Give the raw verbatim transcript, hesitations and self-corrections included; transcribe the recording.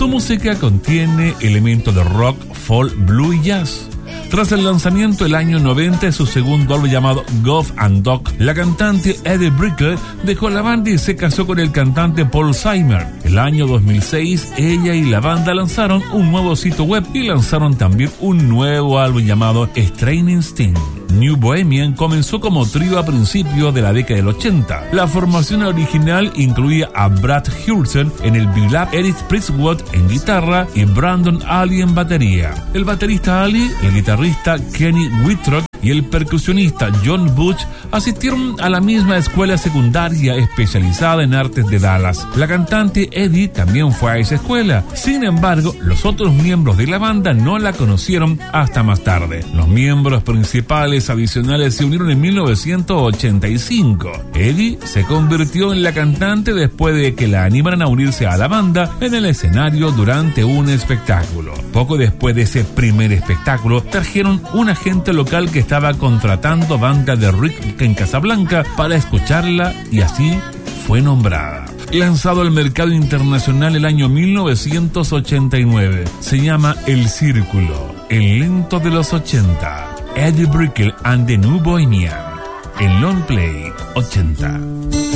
Su música contiene elementos de rock, folk, blues y jazz. Tras el lanzamiento el año noventa de su segundo álbum llamado Golf and Dog, la cantante Eddie Brickell dejó la banda y se casó con el cantante Paul Simon. El año dos mil seis, ella y la banda lanzaron un nuevo sitio web y lanzaron también un nuevo álbum llamado Straining Sting. New Bohemian comenzó como trío a principios de la década del ochenta. La formación original incluía a Brad Hurson en el bebop, Eric Presswood en guitarra y Brandon Ali en batería. El baterista Ali, el guitarrista Kenny Whitrock y el percusionista John Butch asistieron a la misma escuela secundaria especializada en artes de Dallas. La cantante Eddie también fue a esa escuela. Sin embargo, los otros miembros de la banda no la conocieron hasta más tarde. Los miembros principales adicionales se unieron en mil novecientos ochenta y cinco. Eddie se convirtió en la cantante después de que la animaran a unirse a la banda en el escenario durante un espectáculo. Poco después de ese primer espectáculo, trajeron un agente local que estaba contratando banda de rock en Casablanca para escucharla y así fue nombrada. Lanzado al mercado internacional el año mil novecientos ochenta y nueve, se llama El Círculo, el lento de los ochenta. Eddie Brickell and the New Bohemian, el long play ochenta.